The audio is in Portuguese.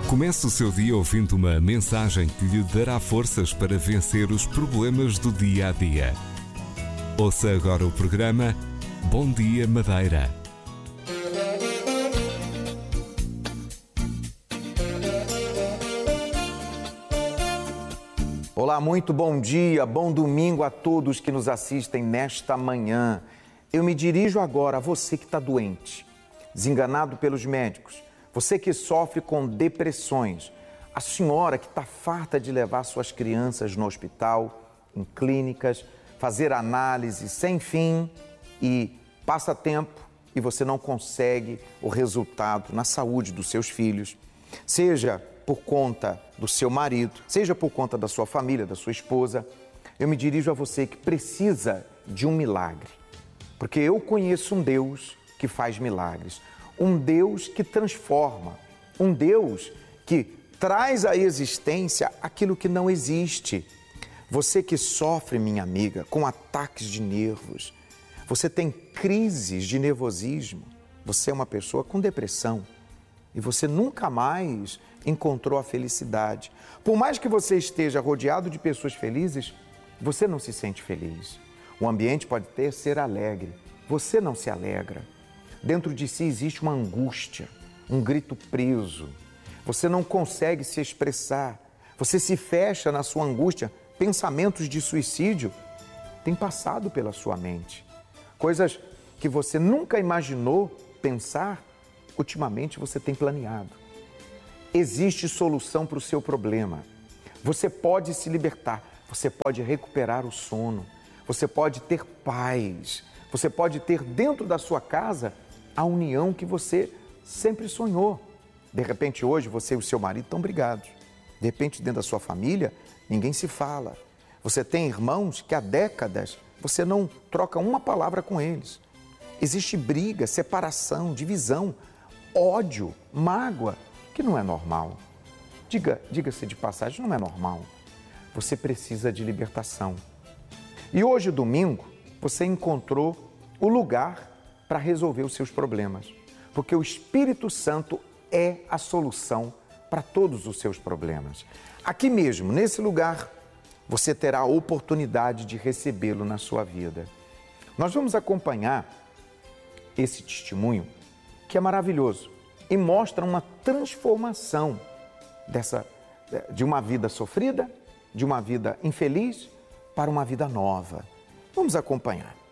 Comece o seu dia ouvindo uma mensagem que lhe dará forças para vencer os problemas do dia a dia. Ouça agora o programa Bom Dia Madeira. Olá, muito bom dia, bom domingo a todos que nos assistem nesta manhã. Eu me dirijo agora a você que está doente, desenganado pelos médicos, você que sofre com depressões, a senhora que está farta de levar suas crianças no hospital, em clínicas, fazer análise sem fim e passa tempo e você não consegue o resultado na saúde dos seus filhos, seja por conta do seu marido, seja por conta da sua família, da sua esposa. Eu me dirijo a você que precisa de um milagre, porque eu conheço um Deus que faz milagres, um Deus que transforma, um Deus que traz à existência aquilo que não existe. Você que sofre, minha amiga, com ataques de nervos, você tem crises de nervosismo, você é uma pessoa com depressão e você nunca mais encontrou a felicidade. Por mais que você esteja rodeado de pessoas felizes, você não se sente feliz. O ambiente pode ser alegre, você não se alegra. Dentro de si existe uma angústia, um grito preso. Você não consegue se expressar, você se fecha na sua angústia. Pensamentos de suicídio têm passado pela sua mente. Coisas que você nunca imaginou pensar, ultimamente você tem planeado. Existe solução para o seu problema. Você pode se libertar, você pode recuperar o sono, você pode ter paz, você pode ter dentro da sua casa a união que você sempre sonhou. De repente hoje você e o seu marido estão brigados. De repente dentro da sua família ninguém se fala. Você tem irmãos que há décadas você não troca uma palavra com eles. Existe briga, separação, divisão, ódio, mágoa, que não é normal. Diga-se de passagem, não é normal. Você precisa de libertação. E hoje, domingo, você encontrou o lugar para resolver os seus problemas. Porque o Espírito Santo é a solução para todos os seus problemas. Aqui mesmo, nesse lugar, você terá a oportunidade de recebê-lo na sua vida. Nós vamos acompanhar esse testemunho que é maravilhoso e mostra uma transformação de uma vida sofrida, de uma vida infeliz, para uma vida nova. Vamos acompanhar.